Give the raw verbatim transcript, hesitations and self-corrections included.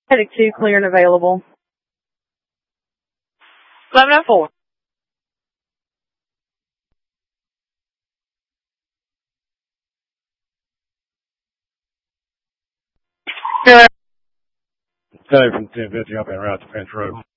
Medic two, clear and available. eleven oh four. Today from ten fifty up en route to Finch Road.